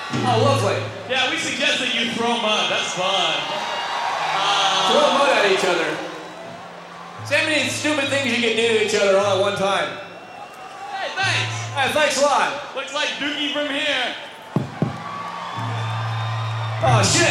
Oh, lovely. Yeah, we suggest that you throw mud. That's fun. Throw mud at each other. So many stupid things you can do to each other all at one time. Hey, thanks. Hey, thanks a lot. Looks like Dookie from here. Oh, shit.